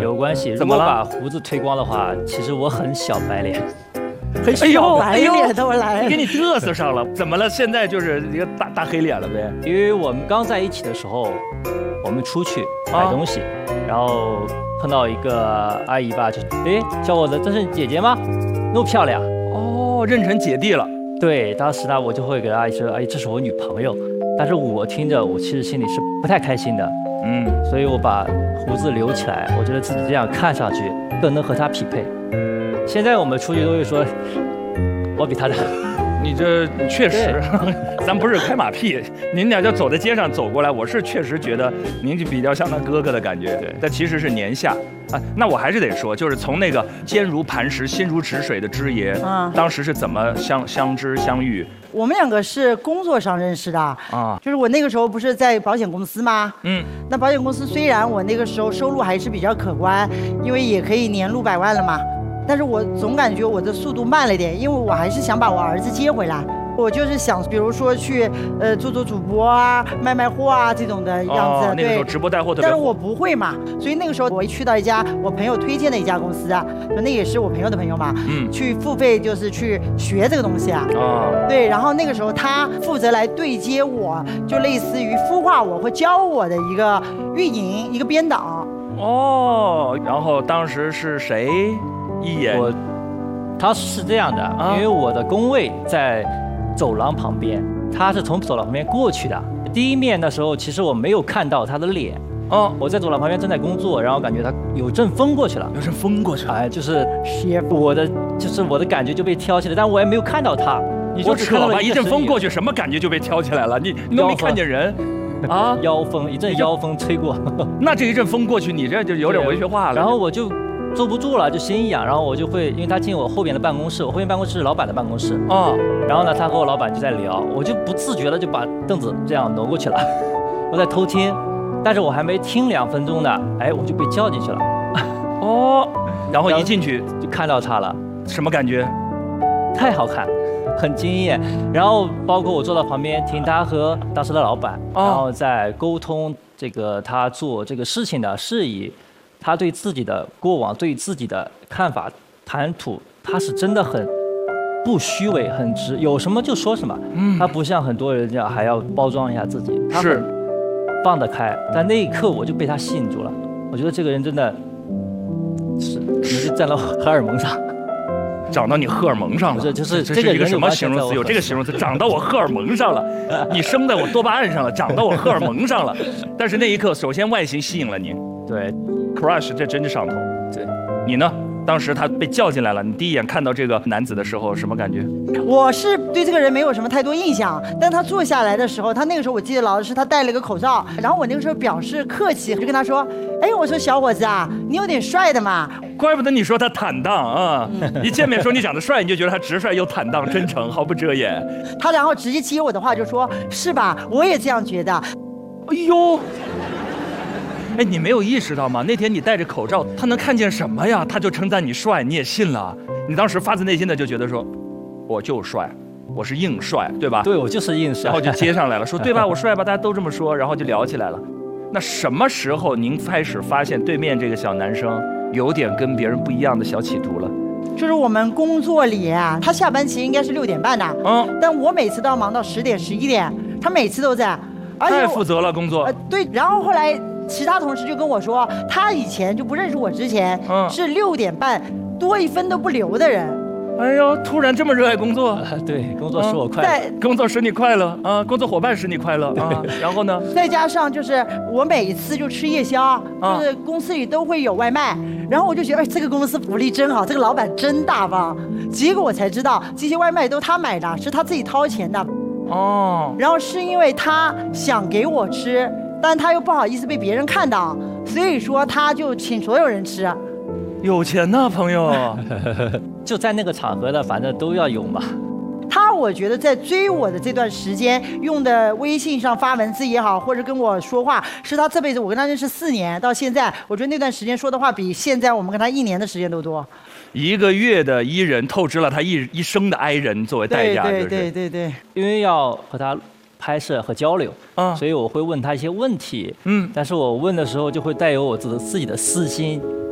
有关系。 怎么了？ 如果把胡子推光的话，其实我很小白脸。 很小白脸的我来， 给你嘚瑟上了，怎么了？现在就是一个大黑脸了呗。 因为我们刚在一起的时候，我们出去买东西，然后碰到一个阿姨吧，就小伙子，这是姐姐吗？那么漂亮哦，认成姐弟了。 对，当时呢，我就会给阿姨说，阿姨，这是我女朋友。但是我听着，我其实心里是不太开心的。所以我把胡子留起来，我觉得自己这样看上去更能和她匹配。现在我们出去都会说，我比他大。 你这确实，咱不是开马屁，您俩就走在街上走过来，我是确实觉得您就比较像他哥哥的感觉，对，但其实是年下啊。那我还是得说，就是从那个坚如磐石、心如止水的知爷，当时是怎么相知相遇？ 我们两个是工作上认识的啊，就是我那个时候不是在保险公司吗？那保险公司虽然我那个时候收入还是比较可观，因为也可以年入100万了嘛。但是我总感觉我的速度慢了点，因为我还是想把我儿子接回来。我就是想，比如说去做主播啊，卖货啊这种的样子。 那个时候直播带货特别火。 但是我不会嘛，所以那个时候我一去到一家我朋友推荐的一家公司啊，那也是我朋友的朋友嘛，去付费就是去学这个东西啊。对，然后那个时候他负责来对接我，就类似于孵化我或教我的一个运营一个编导。 然后当时是谁？ 他是这样的，因为我的工位在走廊旁边，他是从走廊旁边过去的。第一面的时候，其实我没有看到他的脸。我在走廊旁边正在工作，然后感觉他有阵风过去了，就是我的感觉就被挑起来，但我也没有看到他。 你就扯吧，一阵风过去，什么感觉就被挑起来了？你都没看见人。 一阵妖风吹过。 那这一阵风过去，你这就有点文学化了。 然后我就坐不住了，就心一痒，然后我就会，因为他进我后边的办公室，我后边办公室是老板的办公室然后呢，他和我老板就在聊，我就不自觉的就把凳子这样挪过去了，我在偷听，但是我还没听2分钟呢，我就被叫进去了。 然后一进去就看到他了， 什么感觉？ 太好看，很惊艳。然后包括我坐到旁边听他和当时的老板，然后在沟通这个他做这个事情的事宜。他对自己的过往、对自己的看法、谈吐，他是真的很不虚伪、很直，有什么就说什么。他不像很多人这样还要包装一下自己，他很放得开。但那一刻我就被他吸引住了，我觉得这个人真的是站到荷尔蒙上， 长到你荷尔蒙上了。 这是一个什么形容词？有这个形容词，长到我荷尔蒙上了，你生在我多巴胺上了，长到我荷尔蒙上了。但是那一刻，首先外形吸引了你， 对。 crush 这真是上头。 对， 你呢？当时他被叫进来了，你第一眼看到这个男子的时候什么感觉？ 我是对这个人没有什么太多印象，但他坐下来的时候，他那个时候我记得老师他戴了个口罩，然后我那个时候表示客气，就跟他说，我说小伙子啊，你有点帅的嘛。 怪不得你说他坦荡啊，一见面说你长得帅，你就觉得他直率又坦荡、真诚，毫不遮掩。 他然后直接接我的话就说，是吧？我也这样觉得。 哎呦。你没有意识到吗？那天你戴着口罩，他能看见什么呀？他就称赞你帅，你也信了。你当时发自内心的就觉得说，我就帅，我是硬帅，对吧？ 对，我就是硬帅。 然后就接上来了，说对吧？我帅吧？大家都这么说，然后就聊起来了。那什么时候您开始发现对面这个小男生有点跟别人不一样的小企图了？ 就是我们工作里啊，他下班其实应该是6点半的，但我每次都要忙到10点、11点，他每次都在，而且太负责了工作。 对，然后后来。其他同事就跟我说，他以前就不认识我之前，是6点半多1分都不留的人。 哎呦，突然这么热爱工作， 对，工作使我快乐， 工作使你快乐啊，工作伙伴使你快乐啊。然后呢？ 再加上就是我每一次就吃夜宵，就是公司里都会有外卖，然后我就觉得，这个公司福利真好，这个老板真大方。结果我才知道，这些外卖都他买的，是他自己掏钱的。然后是因为他想给我吃。但他又不好意思被别人看到，所以说他就请所有人吃。 有钱呐，朋友。 就在那个场合的，反正都要有嘛。 我觉得在追我的这段时间，用的微信上发文字也好，或者跟我说话，是他这辈子我跟他认识4年到现在，我觉得那段时间说的话比现在我们跟他1年的时间都多。 1个月的伊人透支了他一生的哀人作为代价。 对， 因为要和他拍摄和交流所以我会问他一些问题但是我问的时候就会带有我自己的私心